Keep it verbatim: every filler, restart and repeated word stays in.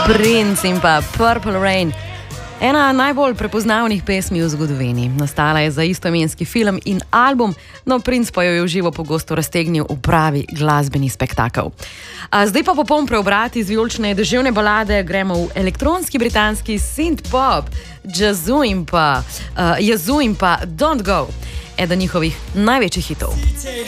Prince in pa Purple Rain. Ena najbolj prepoznavnih pesmi v zgodovini. Nastala je za istoimenski film in album, no Prince pa jo je v živo pogosto raztegnil v pravi glasbeni spektakel. A zdaj pa popoln preobrat iz vijolične deževne balade gremo v elektronski britanski synth-pop, jazzu in pa, uh, jazzu in pa Don't Go, eden njihovih največjih hitov.